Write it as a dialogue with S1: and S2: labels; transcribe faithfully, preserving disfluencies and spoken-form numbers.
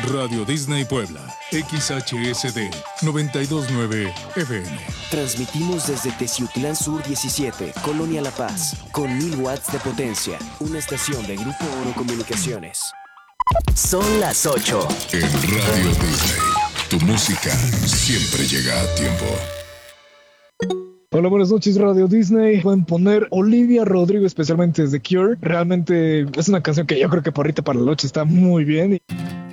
S1: Radio Disney Puebla, X H S D noventa y dos punto nueve F M.
S2: Transmitimos desde Teciutlán Sur diecisiete, Colonia La Paz, con mil watts de potencia. Una estación de Grupo Oro Comunicaciones. Son las ocho.
S1: En Radio Disney, tu música siempre llega a tiempo.
S3: Hola, buenas noches, Radio Disney. Pueden poner Olivia Rodrigo, especialmente desde Cure. Realmente es una canción que yo creo que por ahorita para la noche está muy bien.